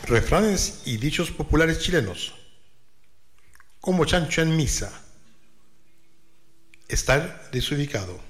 Refranes y dichos populares chilenos. Como chancho en misa. Estar desubicado.